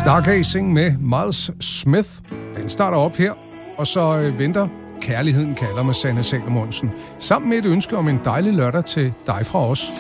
Stargazing med Miles Smith. Den starter op her, og så venter Kærligheden kalder med Sanne Salomonsen. Sammen med et ønske om en dejlig lørdag til dig fra os.